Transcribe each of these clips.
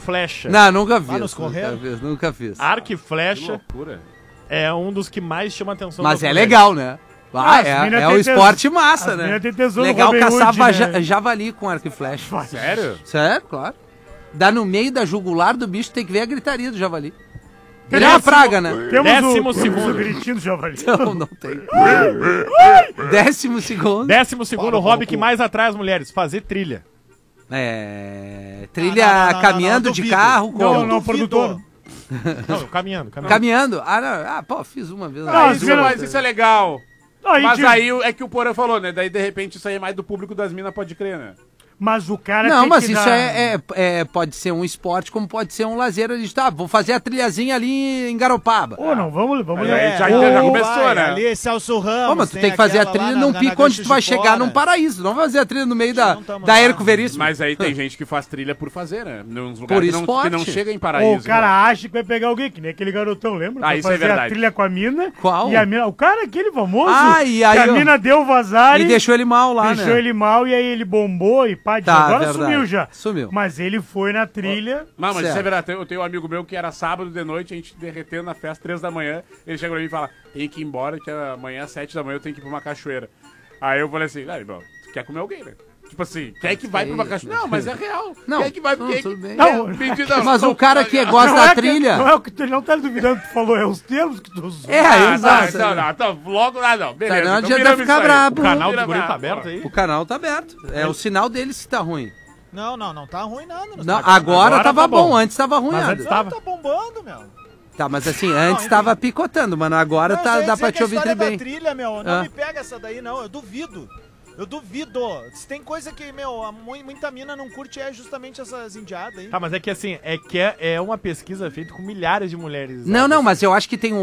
flecha. Não, nunca fiz. Nunca fiz. Arco e Que flecha loucura. é um dos que mais chama atenção. Mas das é mulheres. legal, né? É o esporte As massa, né? meninas têm tesão no Legal Robin caçar Hood, né? javali com arco e flecha. Sério? Sério, claro. Dá no meio da jugular do bicho, tem que ver a gritaria do javali. Ele é uma praga, né? Temos segundo. o gritinho do javali. Não tem. 10º. 12º hobby que mais atrai as mulheres, fazer trilha. Trilha não, caminhando de duvido. carro com... Não, produtor. Não, caminhando. Caminhando? Pô, fiz uma vez. Mas isso é legal. Aí, Mas tipo, aí é que o Porã falou, né? Daí, de repente, isso aí é mais do público das minas, pode crer, né? Mas o cara Não, tem mas que isso dar... pode ser um esporte, como pode ser um lazer. A gente vou fazer a trilhazinha ali em Garopaba. Ô, não, vamos Aí já começou, né? Ali é Celso Ramos. Mas tu tem que fazer a trilha num pico onde tu vai chegar num paraíso. Não vai fazer a trilha no meio da Érico Veríssimo. Mas aí tem gente que faz trilha por fazer, né? Nos lugares esporte. que não chega em paraíso. O cara acha que vai pegar alguém, que nem aquele garotão, lembra? Vai Isso é fazer verdade. a trilha com a mina. Qual? E a mina, o cara, aquele famoso, E aí, que a mina deu vazar E deixou ele mal lá, deixou né? ele mal e aí ele bombou e pá, Tá, agora verdade. sumiu já. Sumiu. Mas ele foi na trilha. Não, mas Certo. isso é verdade. Eu tenho um amigo meu que era sábado de noite, a gente derretendo na festa, 3 da manhã. Ele chega pra mim e fala: tem que ir embora, que amanhã às 7 da manhã eu tenho que ir pra uma cachoeira. Aí eu falei assim: irmão, tu quer comer alguém, né? Tipo assim, quem é que vai pra uma cachoeira? Não, mas é real. Não, Quem é que vai não, quem é tudo que... bem. Não, Mas o cara que gosta Não da é trilha... não é o que tu ele não tá duvidando que tu falou, é os termos que tu usou. Exato. Não, logo lá não. Beleza. Não então adianta viramos ficar isso aí. brabo. O canal Vira do guri tá brabo. aberto aí? O canal tá aberto. É o sinal deles que tá ruim. Não tá ruim nada. Não, agora tava tá bom. bom, antes tava ruim. Mas antes tava. Tá bombando, meu. Tá, mas assim, antes tava picotando, mano. Agora dá pra te ouvir bem. Trilha, meu, não Ah. me pega essa daí, não. Eu duvido. Se tem coisa que, meu, muita mina não curte é justamente essas indiadas aí. Tá, mas é que assim, é uma pesquisa feita com milhares de mulheres. Não, mas eu acho que tem um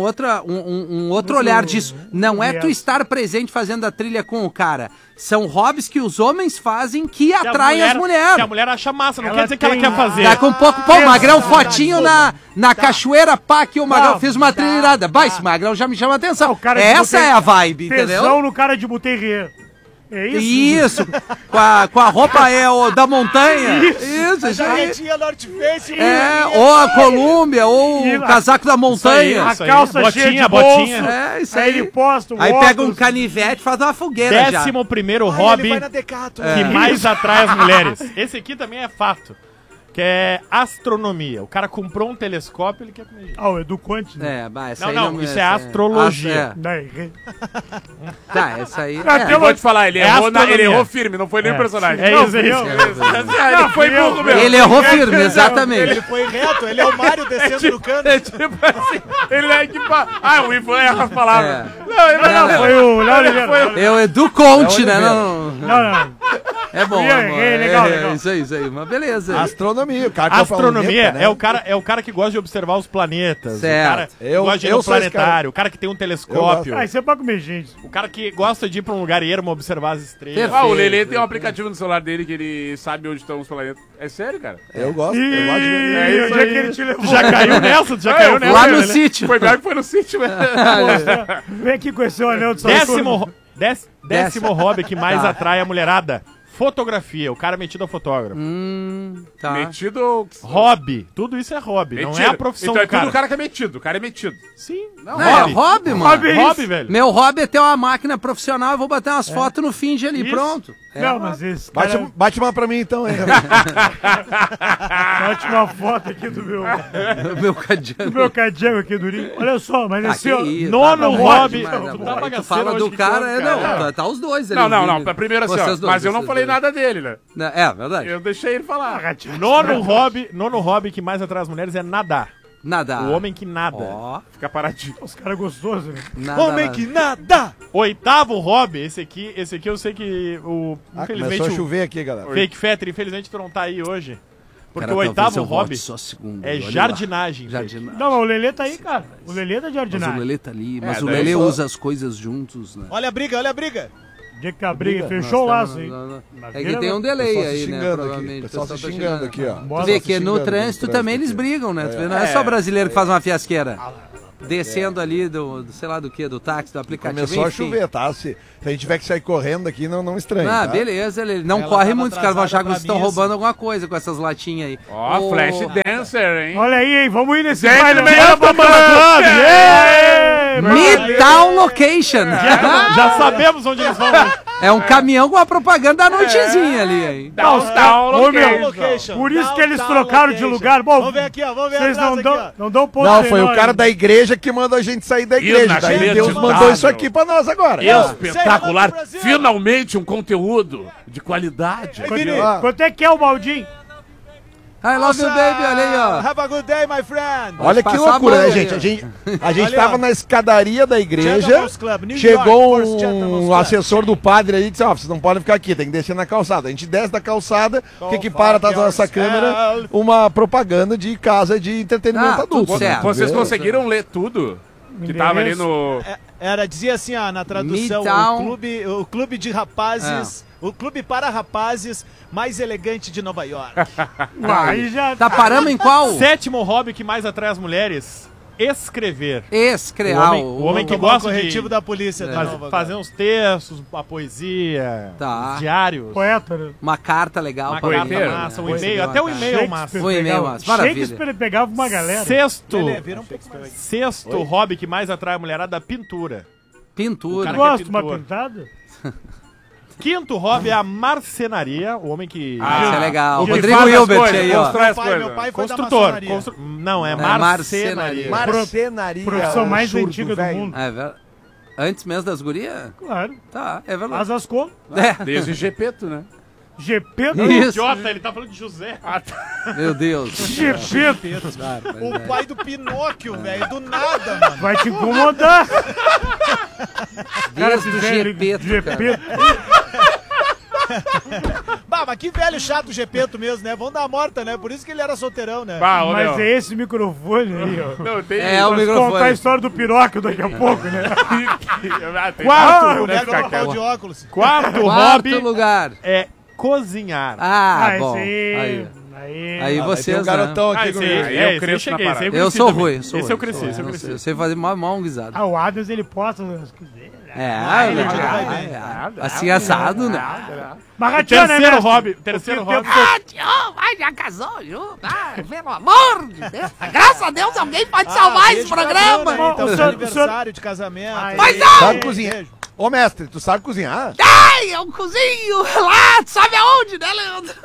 outro olhar disso. Não é tu estar presente fazendo a trilha com o cara. São hobbies que os homens fazem que atraem as mulheres. Que a mulher acha massa, não Ela quer dizer que ela tem- quer fazer. Daqui um pouco, pô, o Magrão, fotinho na cachoeira, pá, aqui o Magrão fez uma trilha irada. Bah, esse Magrão já me chama a atenção. O cara de Essa botei- é a vibe, entendeu? Tesão no cara de Buterrier. É isso? Isso, com a roupa da montanha. Isso, isso aí. Jaquetinha North Face. Ou a Colômbia, ou E o casaco da montanha. A calça cheia de bolso. botinha. É, isso Aí aí. ele posta o Aí pega um óculos. canivete e faz uma fogueira já. 11º Ai, hobby ele vai na Decato. que mais atrai as mulheres. Esse aqui também é fato. Que é astronomia. O cara comprou um telescópio, ele quer comer gente. O Edu Conte, né? Essa Não, aí isso é astrologia. Daí, Tá, essa aí. Até Eu vou te falar, ele errou astronomia. firme, não foi nem o personagem. É Não, isso, é isso. Ele foi burro mesmo. Ele errou firme, exatamente. Ele foi reto, ele é o Mário descendo do cano. É tipo assim, ele é que... o Ivan erra as palavras. É. Não, ele Não, foi o Léo Oliveira. É o Edu Conte, né? Não, Não. é bom, É, é bom. legal. Isso aí, mas beleza. Astronomia, o cara que Astronomia planeta, né? é o cara que gosta de observar os planetas. Certo. O cara que Eu- gosta de ir eu no sou esse planetário. O cara que tem um telescópio. Ah, isso é pra comer gente. O cara que gosta de ir pra um lugar ermo observar as estrelas. Perfeito. o Lelê tem um aplicativo no celular dele que ele sabe onde estão os planetas. É sério, cara? Eu gosto de ver. E isso onde é aí. que ele te levou? Tu já caiu nessa? Tu já caiu nessa? Lá no Lelê? sítio. Foi pior que foi no sítio, velho. Vem aqui conhecer o anel de Saturno. Décimo hobby que mais atrai a mulherada. Fotografia. O cara metido a fotógrafo. Tá. Metido... Hobby. Tudo isso é hobby. Não é a profissão então, do cara. tudo o cara que é metido. O cara é metido. Sim. Não, Não, é hobby, mano. Hobby é isso. Hobby, velho. Meu hobby é ter uma máquina profissional, eu vou bater umas fotos no Finge ali, Isso. pronto. Não, mas esse cara... Bate uma pra mim então, hein? Bate uma foto aqui do meu Meu cadeado. cadeado aqui do Rio. Olha só, mas esse... ó, Nono hobby. Tu tá Tu bagaceiro fala hoje do que cara, come, tá os dois ali. Não. Primeiro assim, ó. Vocês dois, Mas eu não vocês falei dois. nada dele, né? É, verdade. Eu deixei ele falar. Nono hobby que mais atrai as mulheres é nadar. Nadar. O homem que nada. Ó, Fica paradinho. Os caras gostosos, né? nada. nada! 8º hobby, esse aqui eu sei que infelizmente Começou a o chover aqui, galera. Fake Fetter, infelizmente tu não tá aí hoje. Porque Cara, o talvez 8º eu volte hobby só segundo, é olha lá. jardinagem. Jardinagem. Não, mas o Lelê tá aí, cara. O Lelê tá de Mas o jardinagem. Lelê tá ali, mas o daí Lelê eu sou- usa as coisas juntos, né? Olha a briga, olha a briga. O dia que a briga fechou o laço, hein? É que tem um delay Pessoal se aí, né? xingando aqui. Provavelmente. Pessoal se tá xingando aqui, ó. Tu Bora vê se que no xingando no trânsito trânsito também eles aqui. brigam, né? Tu vê, não é só brasileiro que faz uma fiasqueira. descendo ali sei lá do que, do táxi, do aplicativo. Começou a enfim. chover, tá? Se a gente tiver que sair correndo aqui, não estranhe. Ah, tá? beleza, ele não Ela corre tava muito, os caras vão achar que atrasada vocês estão pra missa. roubando alguma coisa com essas latinhas aí. Ó, Flash Dancer, hein? Olha aí, hein? Vamos ir nesse Gente baile. do meio da Midtown Location. Já sabemos onde eles vão. É um caminhão com uma propaganda da noitezinha ali, hein? Downtown Ô, meu, Location. Por isso que eles Downtown trocaram de location. lugar. Bom, Vamos ver aqui, ó. Vamos ver vocês atrás não aqui, ó. dão, não dão ponto Não, sem foi o nós. cara da igreja que mandou a gente sair da igreja. Daí Deus Inacreditável. mandou isso aqui pra nós agora. Espetacular. Sei lá, Brasil. Finalmente um conteúdo de qualidade. Ei, Vini, Quanto é que é o baldinho? I love you, baby, olha aí, ó. Have a good day, my friend. Olha que passar loucura, a né, mão gente? aí, A gente Ali, tava ó. na escadaria da igreja, Gentleman's Club, New chegou York, First Gentleman's um Club. assessor do padre aí e disse, ó, vocês não podem ficar aqui, tem que descer na calçada. A gente desce da calçada, o que para atrás da nossa câmera? Uma propaganda de casa de entretenimento Ah, adulto. tudo certo. Vocês conseguiram ler tudo? Que tava ali Endereço. no... Dizia assim, ó, na tradução, Midtown. o clube de rapazes, o clube para rapazes mais elegante de Nova York. Aí já Tá parando em qual? Sétimo hobby que mais atrai as mulheres: escrever. Escreal. O homem que Tomar gosta o corretivo de da polícia. de Nova fazer uns textos, uma poesia, Tá. uns diários, poeta, né? Uma carta legal uma pra carta mim. massa, um Poesia, e-mail, uma até um carta. e-mail massa. Foi e-mail, mas maravilha. Shakespeare pegava uma galera. Sexto, Lelê, vira um pouco mais. sexto hobby que mais atrai a mulherada: pintura. Pintura. cara Gosto de que é uma pintor. pintada? Quinto hobby é a marcenaria, o homem que... Isso é legal. O Que Rodrigo faz as Hilbert coisas, aí, ó. constrói as Meu coisas. pai foi da Construtor. maçonaria. Não, é marcenaria. marcenaria. Marcenaria. Profissão mais surdo, antiga do velho. mundo. É verdade. Antes mesmo das gurias? Claro. Tá, é Faz verdade. as contas. É. Desde Gepeto, né? GP. Isso. Idiota, ele tá falando de José. Meu Deus. GP. O pai do Pinóquio, velho, do nada, mano. Vai te incomodar. Desde o fizeram Gepeto, cara. GP. Bah, mas que velho chato o Gepeto mesmo, né? Vamos dar a morta, né? Por isso que ele era solteirão, né? Bah, ô, Mas meu. é esse microfone aí, ó. Não, tem... É, o Vamos contar a microfone. história do Pinóquio daqui a pouco, né? Quarto, Pega o local de óculos. quarto Quarto hobby lugar. é cozinhar. Ah, Ah, bom. esse aí. Aí Tem vocês, um garotão Ah, aqui esse comigo. aí, Aí eu esse aí cresço na cheguei, esse aí né? Eu cresci sou também. ruim. Esse eu cresci, esse eu cresci. Eu sei fazer mal guisado. Ah, o Adams, ele posta as coisas. É, ele vai bem. assim assado, né? Mas ratinho, né, Terceiro mestre? hobby, terceiro Porque hobby. Ah, tio, vai, já casou, junto. Ah, pelo amor de Deus. Graças a Deus, alguém pode salvar esse Beijo pra programa. Bruna, então, O seu senhor- aniversário de casamento. Ai, Mas Beijo. não! Sabe cozinhar? Ô, mestre, tu sabe cozinhar? Ai, eu cozinho lá, sabe aonde, né, Leandro?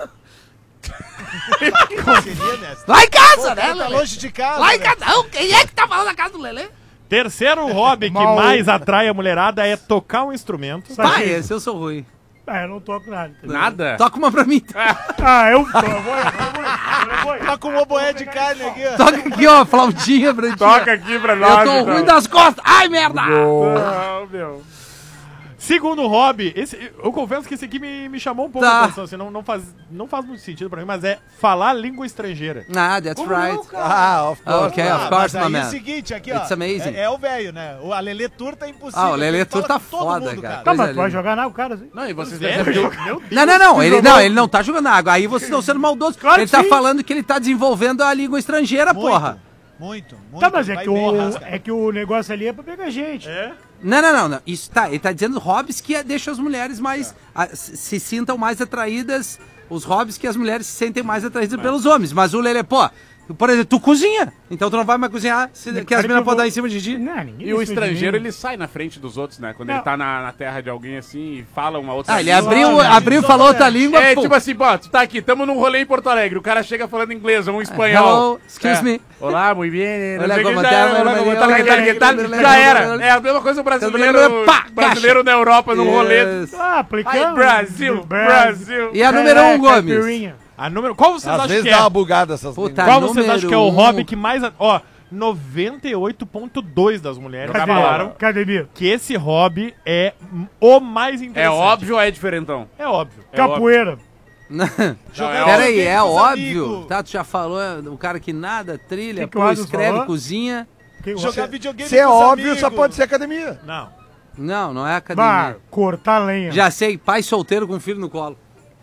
Seria, mestre? Lá em casa, Pô, né, tá Lelê? longe de casa. Lá em né? casa. Não, quem é que tá falando da casa do Lelê? Terceiro hobby que Mal. mais atrai a mulherada é tocar um instrumento. Pai, esse eu sou ruim. Ah, eu não toco nada. Nada? Toca uma pra mim. Ah, eu vou. Tá com um oboé de carne aqui, ó. Toca aqui, ó, flautinha pra ti. Toca aqui pra Eu nós. tô então. ruim das costas. Ai, merda. Não, meu. Segundo hobby, eu confesso que esse aqui me chamou um pouco Tá. a atenção, assim, não faz muito sentido pra mim, mas é falar língua estrangeira. Ah, that's right. Ah, of course. Ok, of Ah, course, mas my aí é man. o seguinte, aqui, It's ó. amazing. É o velho, né? A Lelê Tour tá impossível. Ah, o Lelê Ele Tour fala tá com todo foda, mundo, cara. Tá, Coisa mas tu vai linda. jogar na o cara, assim. Não, e vocês Sério? percebem que Não, ele não tá jogando água. Aí vocês estão sendo maldosos. Claro Ele que tá sim. falando que ele tá desenvolvendo a língua estrangeira, Muito, porra. Muito. Tá, mas é Vai que, bem, o, rasca. é que o negócio ali é pra pegar gente. É? Não. Isso tá, ele tá dizendo hobbies que deixam as mulheres mais. Se sintam mais atraídas. Os hobbies que as mulheres se sentem mais atraídas pelos homens. Mas o Lelê, pô, por exemplo, tu cozinha. Então tu não vai mais cozinhar, que as meninas podem dar em cima de ti. Não, ninguém E o decide estrangeiro, de mim. ele sai na frente dos outros, né? Quando Não. ele tá na terra de alguém assim e fala uma outra Ah, ele língua. abriu e falou outra língua. É, pô. tipo assim, pô, tu tá aqui, tamo num rolê em Porto Alegre, o cara chega falando inglês ou um espanhol. Hello, excuse me. Olá, muito bem. não Olá, sei o que, como já tá, era, meu olá, nome como é tá, Leandro. que tal, já era. É a mesma coisa o brasileiro, Pá, brasileiro na Europa, num rolê. Yes. Ah, aplicando. Ai, Brasil, Brasil. E a número 1, Gomes? caipirinha. A número. Qual vocês Às acham vezes que dá uma é? bugada essas Puta, línguas. Qual vocês acham que é o número hobby um. que mais. Ó, 98,2% das mulheres Jogar falaram bola. Academia. que esse hobby é o mais É interessante. óbvio ou é diferentão? É óbvio. É Capoeira. Jogar Pera aí, videogame é com os óbvio. amigos. Tá, tu já falou, o cara que nada, trilha, Que o pô, Adams escreve, falou? cozinha. Jogar videogame Se é com os óbvio, amigos. só pode ser academia. Não. Não é Bah, academia. cortar lenha. Já sei, pai solteiro com filho no colo.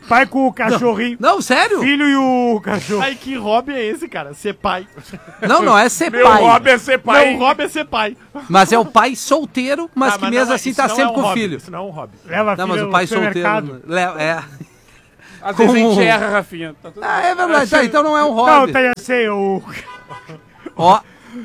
Pai com o cachorrinho. Não, sério? Filho e o cachorro. Ai, que hobby é esse, cara? Ser pai. Não é ser Meu pai. hobby é ser pai. Meu hobby é ser pai. Mas é o pai solteiro, mas Ah, que não mesmo é- assim isso tá não sempre é um com o hobby, filho. Isso não é um hobby. Leva a Não, filha mas o pai no supermercado. solteiro. É. Às vezes a Com- gente erra, Rafinha. Tá tudo Ah, é verdade. Tá, então não é um Não, hobby. tá, eu sei, o... Ó,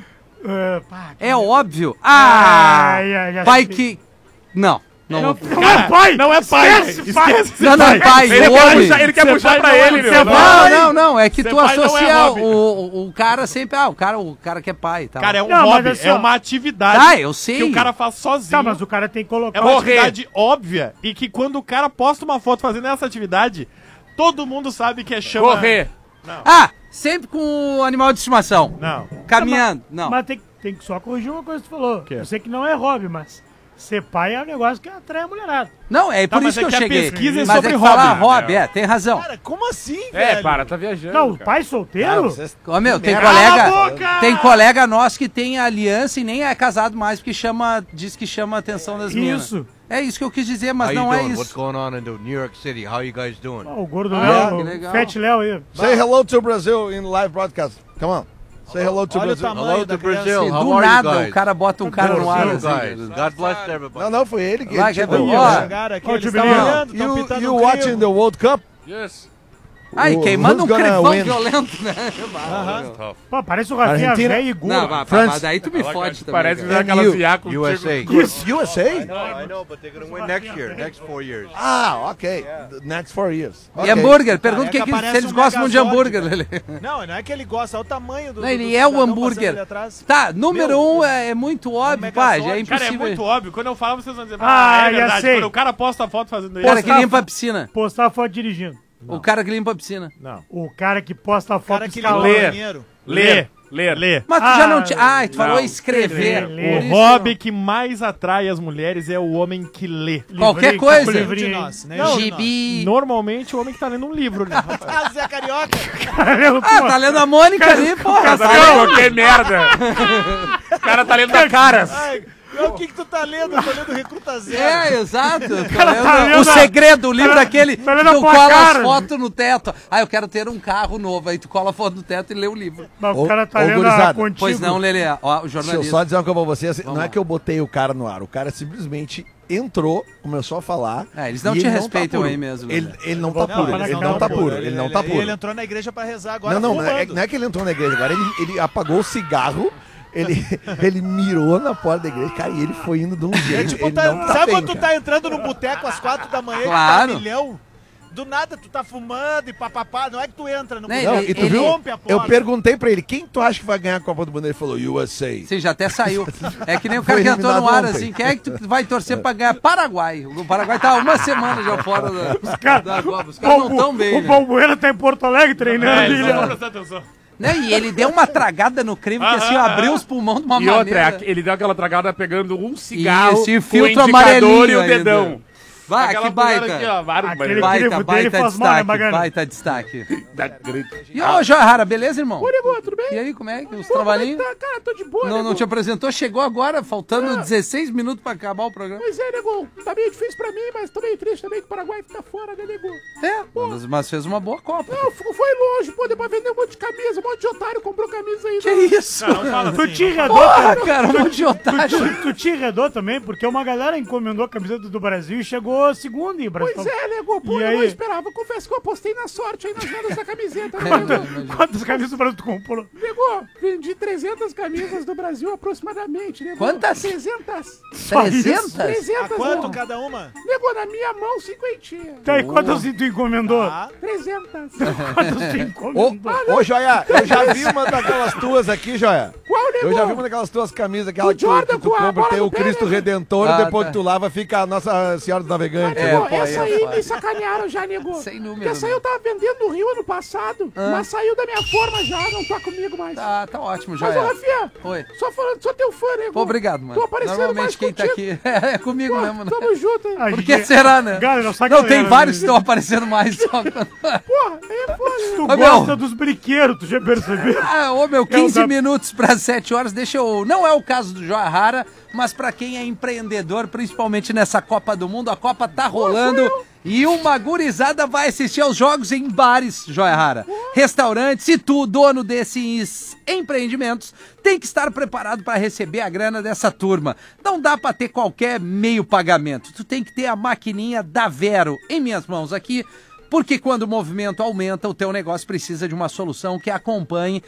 pá, é óbvio. Ah! já Pai sei. que. Não. Não é pai! Não é pai. Esquece, pai. Esquece ser Não, pai. pai, Ele o quer homem. puxar, ele quer Ser puxar pai pra não é ele, ser meu. pai. Não, é que Ser tu pai não é associa hobby. o cara sempre. Ah, o cara que é pai. Tá. Cara, é um Não, mas hobby, assim, é ó. uma atividade Tá, eu sei. que o cara faz sozinho. Tá, mas o cara tem que É colocar... uma Correr. atividade óbvia e que quando o cara posta uma foto fazendo essa atividade, todo mundo sabe que é chama... Correr. Ah, sempre com o animal de estimação. Não. Caminhando. Não. Mas tem que só corrigir uma coisa que tu falou. quê? Eu sei que não é hobby, mas ser pai é um negócio que atrai a mulherada. Não, é Tá, por mas isso é que eu que a cheguei. pesquisa é Mas sobre é que falar hobby. hobby, tem razão. Cara, como assim, É, velho? para, tá viajando. Não, o cara. pai solteiro? Ô, meu, tem Cala a colega, boca! tem colega nosso que tem aliança e nem é casado mais, porque diz que chama a atenção das meninas. Isso. É isso que eu quis dizer, mas How you não é doing? What's isso. going on in the New York City? How you guys doing? Ó, o gordo que Léo, legal. o Fat Léo aí. Say hello to Brazil in live broadcast. Come on. Say hello to Olha o Brazil. tamanho Hello da to Brazil. criança. How Do are you nada, guys? o cara bota um cara no ar. You assim. guys. God bless everybody. Não, foi ele que Vai, ele quer ver? chegou. Ó, Chegaram aqui, Ó, eles tio estão Bilhão. olhando, estão You, pintando you um watching grego. the World Cup? Yes. Ai, O- queimando um who's gonna crevão win? violento, né? Tough. Pô, parece o Rafinha Argentina. velho e gordo. Não, mas France. daí tu me fode também. Parece cara. aquela you. viá com USA. USA? I know, but they're going to win next year, next 4 years. Ah, ok. The next 4 years. E Ok. hambúrguer? Pergunta Careca se parece eles um gostam de Megazord, hambúrguer. cara. Lelê. Não é que ele gosta, é o tamanho do. Não, ele do é o cidadão hambúrguer. passando ali atrás. Tá, número Meu, 1 é muito óbvio, pá, já é Cara, é impossível. muito óbvio. Quando eu falo, vocês vão dizer, Ah, é já verdade. sei. Quando o cara posta a foto fazendo Cara isso... que limpa a piscina. Postar foto dirigindo. O cara que limpa a piscina. Não. O cara que posta a O foto cara que escalando. limpa o Lê. banheiro. Ler. Lê. Mas tu já não Ah, tinha. Ah, tu falou não. escrever. Lê. O Por isso hobby que mais atrai as mulheres é o homem que lê. Qualquer Livrinho, coisa. com Nenhum de livrinho aí. nós, né? não. Gibi. Normalmente o homem que tá lendo um livro, né? Ah, Zé Carioca. Ah, tá lendo a Mônica ali, porra. Tá lendo qualquer merda. O cara tá lendo da caras. Ai, o que tu tá lendo? Eu tô lendo Recruta Zero. É, exato. Tô tá lendo lendo o a- segredo, o livro daquele que tá lendo a tu cola placar. as fotos no teto. Ah, eu quero ter um carro novo. Aí tu cola a foto no teto e lê o livro. Mas Ô, o cara tá ô, lendo gurizada. a contigo. Pois não, Lelê. Ó, o Deixa eu jornalista. só dizer uma coisa pra vocês. Não Vamos é lá. que eu botei o cara no ar. O cara simplesmente entrou, começou a falar. É, eles não e te ele respeitam puro. aí mesmo, Ele, Lelê. ele não tá Não, puro. mas Ele naquela não tá pura, puro. Ele não tá puro. Ele entrou na igreja pra rezar agora. Não, fumando. não é que ele entrou na igreja agora. Ele apagou o cigarro. Ele mirou na porta da igreja, cara, e ele foi indo de um jeito. Tipo, ele tá- não tá sabe bem, quando tu cara. tá entrando no boteco às 4 da manhã Claro. que tá milhão? Do nada tu tá fumando e papapá. Não é que tu entra no Né, Não, ele- e tu viu? rompe a porta. Eu perguntei pra ele, quem tu acha que vai ganhar a Copa do Mundo? Ele falou, USA. Sim, já até saiu. É que nem o cara Foi que entrou no eliminado ar ontem. assim. Quem é que tu vai torcer pra ganhar? Paraguai. O Paraguai tá uma semana já fora da Copa. Os caras não estão bem, O né? Balbuena tá em Porto Alegre treinando ali, só né? pra prestar atenção. Né? E ele deu uma tragada no creme que assim, abriu os pulmões de uma E maneira. outra, ele deu aquela tragada pegando um cigarro Isso, e o com filtro indicador e amarelinho o ainda. dedão. Vai, Aquela que baita. colher aqui, ó, vários Aquele- banheiros. Baita, Aquele baita faz mal, né, destaque, Magano? baita destaque. Da grita. E ô, Joia Rara, beleza, irmão? Oi, nego, tudo bem? E aí, como é que os trabalhinhos? Cara, tô de boa, Não, nego. não te apresentou? Chegou agora, faltando 16 minutos pra acabar o programa. Pois é, nego, tá meio difícil pra mim, mas tô meio triste também que o Paraguai fica fora, né, nego? É, mas fez uma boa Copa. Não, foi longe, pô, depois vendeu um monte de camisa, um monte de otário comprou camisa aí. Que isso? Não fala Tu assim. te enredou, Porra, cara. cara, um monte de otário. Tu te enredou também, porque uma galera encomendou a camiseta do Brasil e chegou segundo em Brasil. Pois é, nego, pô, E eu não aí? esperava. Confesso que eu apostei na sorte aí nas vendas da camiseta, É, né, nego? imagina. Quantas camisas do Brasil tu comprou? Nego, vendi 300 camisas do Brasil aproximadamente, nego. Quantas? 300. 300? 300, A quanto nego. cada uma? Nego, na minha mão, 50. Tá, e quantas tu encomendou? Ah, 300. Quantas tu Ô, encomendou? ô, Joia, eu já vi uma daquelas tuas aqui, Joia. Qual, nego? Eu já vi uma daquelas tuas camisas, aquela O que tu, Jordan que tu com a compra, bola tem no o pé, Cristo né? Redentor, Ah, e depois tá. que tu lava fica a Nossa Senhora dos Navegantes. É, Nego, pô, essa aí é aí foda. me sacanearam já, nego. Sem número, Porque essa aí né? eu tava vendendo no Rio ano passado, mas saiu da minha forma já, não tá comigo mais. Tá ótimo, Mas, ô, Joia. Rafinha, Oi. só falando, sou teu fã, nego. Pô, obrigado, mano. Tô aparecendo mais Normalmente quem tá contigo. aqui é comigo Pô, mesmo, né? tamo junto, hein? A Por gente- que será, né? Galera, não sabe Não, galera, tem vários que né? estão aparecendo mais só quando... Porra, aí é foda. Tu Ô, gosta meu. dos brinquedos, tu já percebeu? Ah, ô meu, 15 da- minutos para 7 horas, deixa eu... Não é o caso do Joia Rara, mas para quem é empreendedor, principalmente nessa Copa do Mundo, a Copa Copa tá rolando e uma gurizada vai assistir aos jogos em bares, joia rara. Restaurantes e tu, dono desses empreendimentos, tem que estar preparado para receber a grana dessa turma. Não dá para ter qualquer meio pagamento. Tu tem que ter a maquininha da Vero em minhas mãos aqui. Porque quando o movimento aumenta, o teu negócio precisa de uma solução que acompanhe